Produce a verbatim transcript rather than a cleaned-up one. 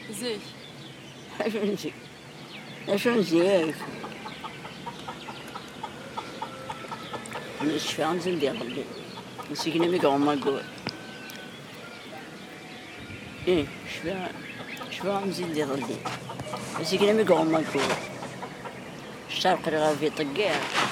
Sich. Schon sehr. Ja, schon sehr. Und das Fernsehen der das ist nicht mehr mal gut. Ja, schwer, Fernsehen der das ist nicht mehr mal gut. Starkere Wetter, gell?